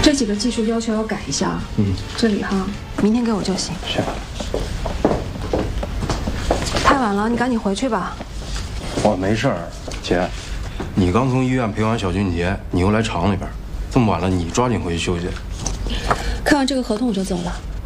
这几个技术要求要改一下。这里哈，明天给我就行。 行。 太晚了，你赶紧回去吧。 我没事儿，姐。你刚从医院陪完小俊杰，你又来厂里边，这么晚了，你抓紧回去休息。 看完这个合同我就走了。